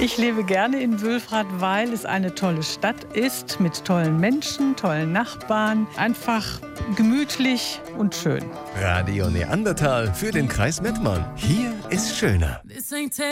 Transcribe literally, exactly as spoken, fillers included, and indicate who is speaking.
Speaker 1: Ich lebe gerne in Wülfrath, weil es eine tolle Stadt ist, mit tollen Menschen, tollen Nachbarn, einfach gemütlich und schön.
Speaker 2: Radio Neandertal für den Kreis Mettmann. Hier ist schöner.